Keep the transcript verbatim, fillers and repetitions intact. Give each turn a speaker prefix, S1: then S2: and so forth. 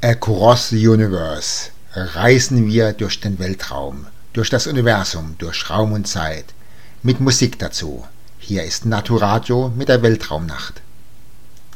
S1: Across the Universe reisen wir durch den Weltraum, durch das Universum, durch Raum und Zeit, mit Musik dazu. Hier ist Naturadio mit der Weltraumnacht.